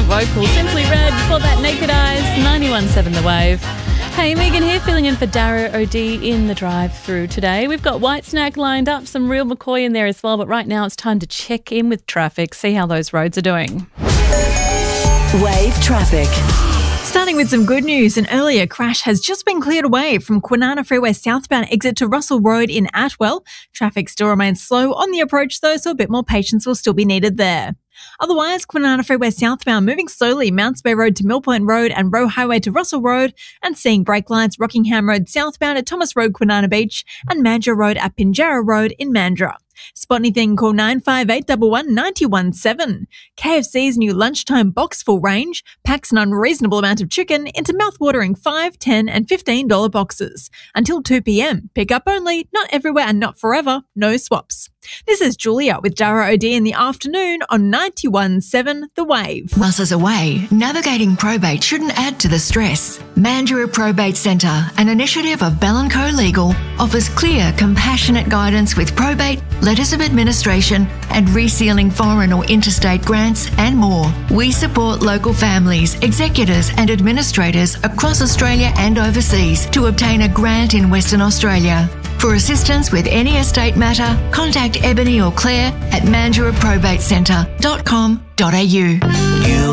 vocal. Simply Red before that, Naked Eyes, 91.7 The Wave. Hey, Megan here, filling in for Dara O'D in the drive-through today. We've got White Snack lined up, some real McCoy in there as well, but right now it's time to check in with traffic, see how those roads are doing. Wave traffic. Starting with some good news, an earlier crash has just been cleared away from Kwinana Freeway southbound exit to Russell Road in Atwell. Traffic still remains slow on the approach though, so a bit more patience will still be needed there. Otherwise, Kwinana Freeway southbound moving slowly, Mounts Bay Road to Millpoint Road and Roe Highway to Russell Road, and seeing brake lights Rockingham Road southbound at Thomas Road, Kwinana Beach, and Mandurah Road at Pinjarra Road in Mandurah. Spot anything, call 95811 917. KFC's new lunchtime box full range packs an unreasonable amount of chicken into mouth-watering $5, $10 and $15 boxes. Until 2 p.m. Pick up only, not everywhere and not forever, no swaps. This is Julia with Dara O'D in the afternoon on 91.7 The Wave. Muscles away, navigating probate shouldn't add to the stress. Mandurah Probate Centre, an initiative of Bell & Co Legal, offers clear, compassionate guidance with probate, letters of administration and resealing foreign or interstate grants and more. We support local families, executors and administrators across Australia and overseas to obtain a grant in Western Australia. For assistance with any estate matter, contact Ebony or Claire at mandurahprobatecentre.com.au.